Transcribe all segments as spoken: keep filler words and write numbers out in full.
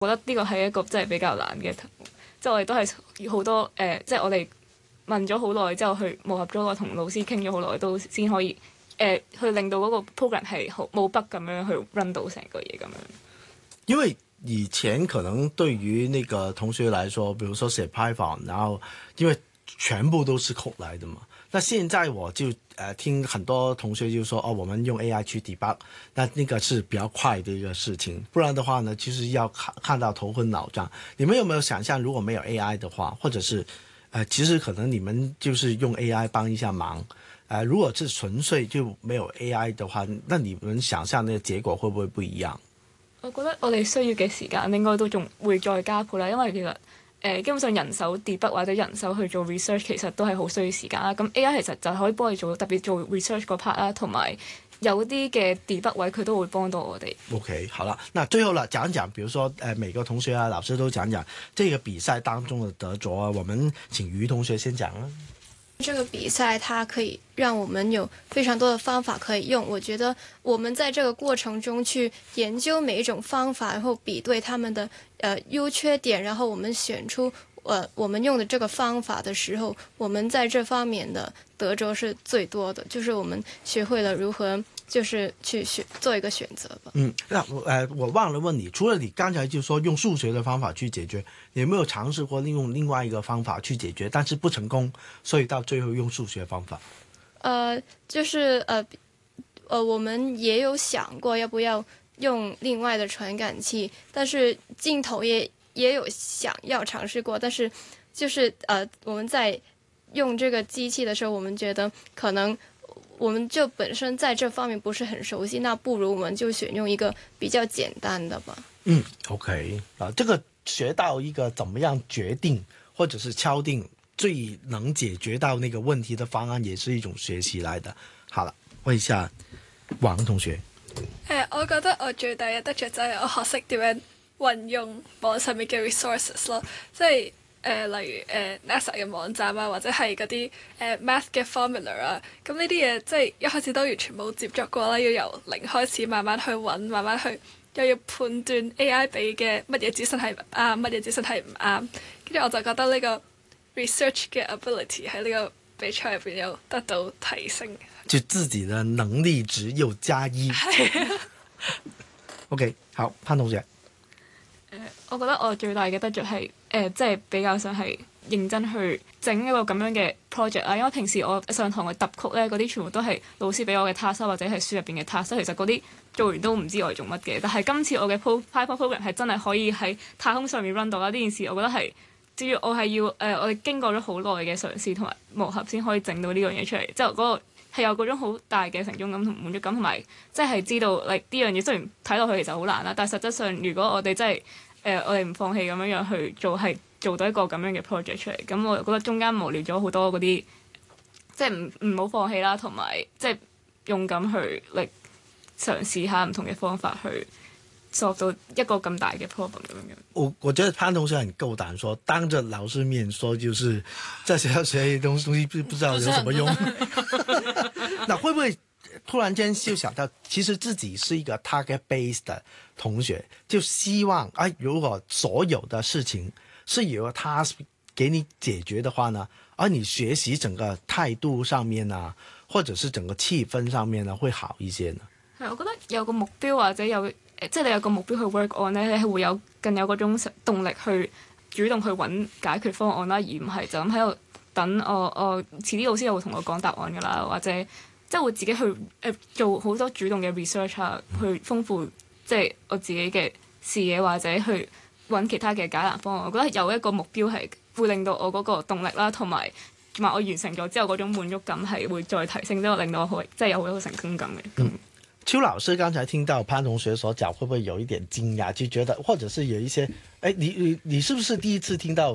覺得呢個係一個真係比較難嘅題目，即係我哋都係好多誒、呃，即係我哋問咗好耐之後，去磨合咗個同老師傾咗好耐，都先可以誒、呃、去令到嗰個 program 係好冇 bug 咁樣去 run 到成個嘢咁樣。 因為以前可能對於那個同學來說，比如說寫 Python，然後因為全部都是 code 來的嘛。那現在我就呃聽很多同學就說，哦，我們用 A I 去 debug，那那個是比較快的一個事情。不然的話呢，其實要看看到頭昏腦脹。你們有沒有想象，如果沒有 A I 的話，或者是呃其實可能你們就是用 A I 幫一下忙。呃如果是純粹就沒有 A I 的話，那你們想象那個結果會不會不一樣？ 我覺得我哋需要嘅時間應該都仲會再加倍啦，因為其實誒、呃、基本上人手 debug 或者人手去做 research 其實都係好需要時間啦。咁 A I 其實就可以幫你做特別做 research 嗰 part 啦，同埋有啲嘅 debug 位佢都會幫到我哋。 OK， 好了，那最後啦，講講，比如說誒、呃、每個同學啊、老師都講講這個比賽當中的得着啊。我們請余同學先講啦。 這個比賽它可以讓我們有非常多的方法可以用，我覺得我們在這個過程中去研究每一種方法，然後比對他們的呃優缺點，然後我們選出呃我們用的這個方法的時候，我們在這方面的得着是最多的，就是我們學會了如何就是去選做一個選擇吧。 嗯，那我呃我忘了問你，除了你剛才就說用數學的方法去解決，你有沒有嘗試過利用另外一個方法去解決，但是不成功，所以到最後用數學方法？ 呃，就是呃呃，我們也有想過要不要用另外的傳感器，但是鏡頭也也有想要嘗試過，但是就是呃我們在用這個機器的時候，我們覺得可能我們就本身在這方面不是很熟悉，那不如我們就選用一個比較簡單的吧。 嗯 ，OK 啊，這個學到一個怎麼樣決定，或者是敲定最能解決到那個問題的方案，也是一種學習來的。好了，問一下王同學。 誒、呃，我覺得我最大嘅得着就係我學識點樣運用網上面嘅 resources 咯，即係。誒、呃、例如誒、呃、NASA 嘅網站啊，或者係嗰啲誒 math 嘅 formula 啊，咁呢啲嘢即係一開始都完全冇接觸過啦，要由零開始慢慢去揾，慢慢去又要判斷 A I 俾嘅乜嘢資訊係啱，乜嘢資訊係唔啱，跟住我就覺得呢個 research 嘅 ability 喺呢個比賽入邊有得到提升， 就自己的能力值又加一。OK， 好，潘同學。 誒、呃，我覺得我最大嘅得着係誒，即係比較想係認真去整一個咁樣嘅 project 啊。因為平時我上堂嘅揼曲咧，嗰啲全部都係老師俾我嘅 task 或者係書入邊嘅 task，其實嗰啲做完都唔知我係做乜嘅。但係今次我嘅 Python program 係真係可以喺太空上面 run 到啦。呢件事我覺得係，至於我係要誒、呃，我哋經過咗好耐嘅嘗試同埋磨合先可以整到呢樣嘢出嚟，即係嗰個係有嗰種好大嘅成就感同滿足感，同埋即係知道呢樣嘢雖然睇落去其實好難啦，但係實質上如果我哋真係誒、呃、我哋唔放棄咁樣樣去做，係做到一個咁樣嘅 project 出嚟，咁我覺得中間磨練咗好多嗰啲，即係唔唔好放棄啦，同埋即係勇敢去嚟嘗試下唔同嘅方法去 solve 到一個咁大嘅 problem 咁樣樣。 我我覺得潘同學很夠膽說，當着老師面說，就是在學校學啲東西不不知道有什麼用。那會不會突然間就想到，其實自己是一個 target based 的同學，就希望啊、哎，如果所有的事情是由個 task 給你解決的話呢，而你學習整個態度上面啊，或者是整個氣氛上面呢，會好一些呢？ 係，我覺得有個目標或者有即係你有個目標去 work on 咧，你係會有更有嗰種動力去主動去揾解決方案啦，而唔係就咁喺度等我我遲啲老師又會同我講答案㗎啦，或者即係會自己去誒、呃、做好多主動嘅 research 啊，去豐富即係我自己嘅視野，或者去揾其他嘅解難方案。我覺得有一個目標係會令到我嗰個動力啦，同埋同埋我完成咗之後嗰種滿足感係會再提升，之後令到我好即係有好多成功感嘅。 嗯，邱老師剛才聽到潘同學所講，會不會有一點驚訝，就覺得或者是有一些，誒，你你你是不是第一次聽到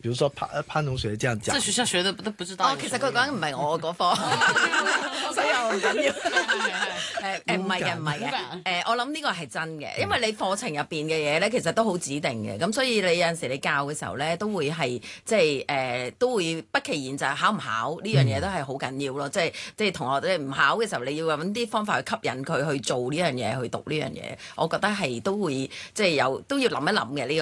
比如說潘潘同學這樣講， 在學校學的都不知道。 哦，其實佢講緊唔係我嗰科，所以我唔緊要。誒誒唔係嘅，唔係嘅。誒我諗呢個係真嘅，因為你課程入邊嘅嘢咧，其實都好指定嘅。咁所以你有陣時你教嘅時候咧，都會係即係誒都會不其然就係考唔考呢樣嘢都係好緊要咯。即係即係同學你唔考嘅時候，你要揾啲方法去吸引佢去做呢樣嘢，去讀呢樣嘢。我覺得係都會即係有都要諗一諗嘅呢個。